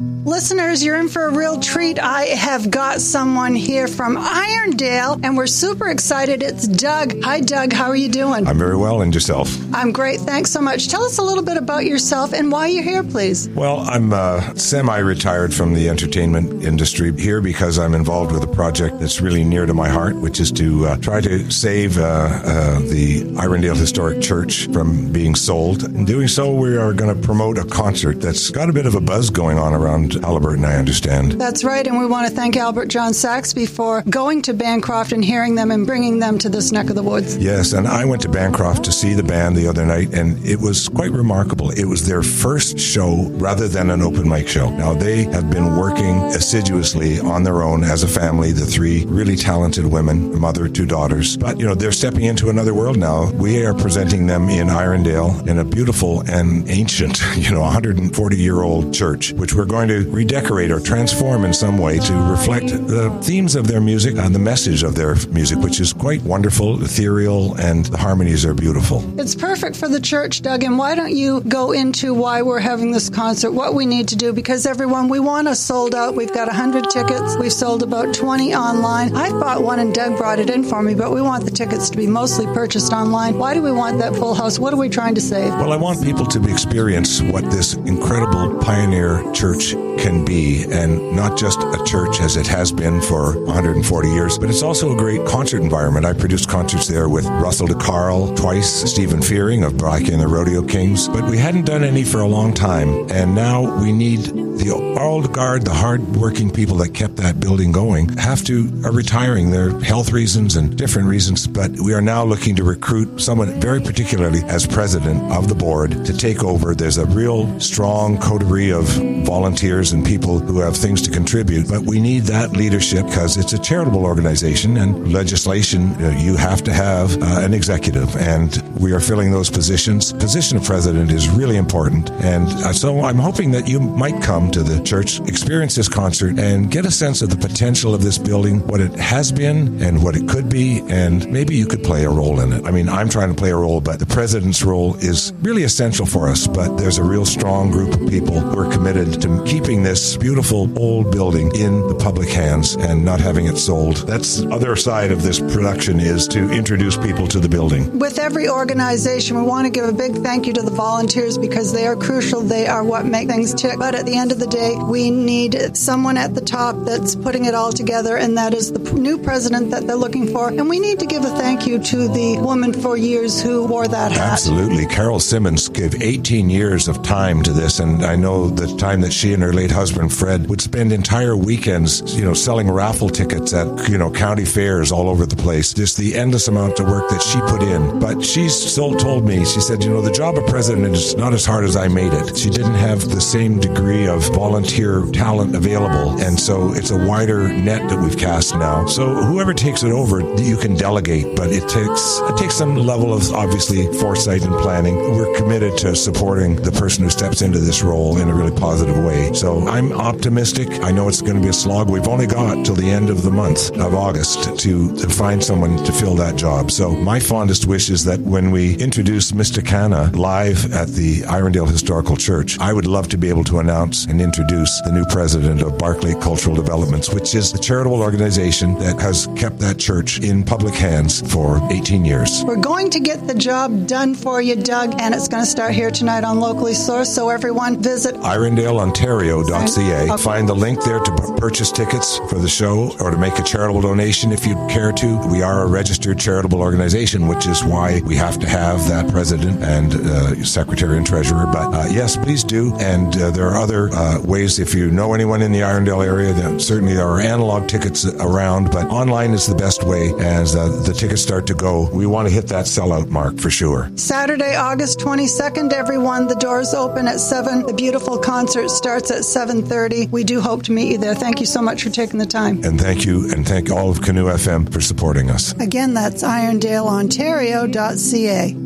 Listeners, you're in for a real treat. I have got someone here from Irondale, and we're super excited. It's Doug. Hi, Doug. How are you doing? I'm very well, and yourself? I'm great. Thanks so much. Tell us a little bit about yourself and why you're here, please. Well, I'm semi-retired from the entertainment industry here because I'm involved with a project that's really near to my heart, which is to try to save the Irondale Historic Church from being sold. In doing so, we are going to promote a concert that's got a bit of a buzz going on around Haliburton, I understand. That's right, and we want to thank Albert John Saxby for going to Bancroft and hearing them and bringing them to this neck of the woods. Yes, and I went to Bancroft to see the band the other night, and it was quite remarkable. It was their first show rather than an open mic show. Now, they have been working assiduously on their own as a family, the three really talented women, a mother, two daughters. But, they're stepping into another world now. We are presenting them in Irondale in a beautiful and ancient, 140-year-old church, which we're going to redecorate or transform in some way to reflect the themes of their music and the message of their music, which is quite wonderful, ethereal, and the harmonies are beautiful. It's perfect for the church, Doug, and why don't you go into why we're having this concert, what we need to do, because everyone, we want us sold out. We've got 100 tickets. We've sold about 20 online. I bought one and Doug brought it in for me, but we want the tickets to be mostly purchased online. Why do we want that full house? What are we trying to save? Well, I want people to experience what this incredible pioneer church can be, and not just a church as it has been for 140 years, but it's also a great concert environment. I produced concerts there with Russell DeCarl twice, Stephen Fearing of Blackie and the Rodeo Kings, but we hadn't done any for a long time, and now we need the old guard, the hard-working people that kept that building going, are retiring. There are health reasons and different reasons, but we are now looking to recruit someone very particularly as president of the board to take over. There's a real strong coterie of volunteers and people who have things to contribute, but we need that leadership because it's a charitable organization, and legislation, you have to have an executive, and we are filling those positions. The position of president is really important, and so I'm hoping that you might come to the church, experience this concert, and get a sense of the potential of this building, what it has been and what it could be, and maybe you could play a role in it. I mean, I'm trying to play a role, but the president's role is really essential for us, but there's a real strong group of people who are committed to keeping this beautiful old building in the public hands and not having it sold. That's the other side of this production, is to introduce people to the building. With every organization, we want to give a big thank you to the volunteers because they are crucial. They are what make things tick. But at the end of the day, we need someone at the top that's putting it all together, and that is the new president that they're looking for. And we need to give a thank you to the woman for years who wore that hat. Absolutely. Carol Simmons gave 18 years of time to this, and I know the time that she and her late husband Fred would spend entire weekends, selling raffle tickets at, county fairs all over the place. Just the endless amount of work that she put in. But she's still told me, she said, the job of president is not as hard as I made it. She didn't have the same degree of volunteer talent available, and so it's a wider net that we've cast now. So whoever takes it over, you can delegate, but it takes some level of, obviously, foresight and planning. We're committed to supporting the person who steps into this role in a really positive way. So I'm optimistic. I know it's going to be a slog. We've only got till the end of the month of August to find someone to fill that job. So my fondest wish is that when we introduce Mysticana live at the Irondale Historical Church, I would love to be able to announce and introduce the new president of Barclay Cultural Developments, which is the charitable organization that has kept that church in public hands for 18 years. We're going to get the job done for you, Doug, and it's going to start here tonight on Locally Sourced. So everyone visit IrondaleOntario.ca. Okay. Find the link there to purchase tickets for the show or to make a charitable donation if you'd care to. We are a registered charitable organization, which is why we have to have that president and secretary and treasurer. But yes, please do. And there are other ways. If you know anyone in the Irondale area, then certainly there are analog tickets around, but online is the best way. As the tickets start to go, we want to hit that sellout mark for sure. Saturday, August 22nd, everyone. The doors open at 7. The beautiful concert starts at 7:30. We do hope to meet you there. Thank you so much for taking the time. And thank you, and thank all of Canoe FM for supporting us. Again, that's IrondaleOntario.ca.